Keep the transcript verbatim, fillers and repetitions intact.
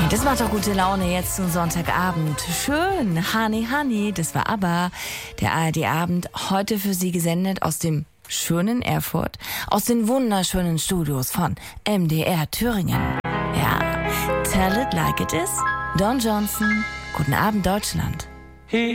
Das macht doch gute Laune jetzt zum Sonntagabend. Schön, Honey Honey, das war ABBA. Der A R D-Abend, heute für Sie gesendet aus dem schönen Erfurt, aus den wunderschönen Studios von M D R Thüringen. Ja, tell it like it is. Don Johnson, guten Abend Deutschland.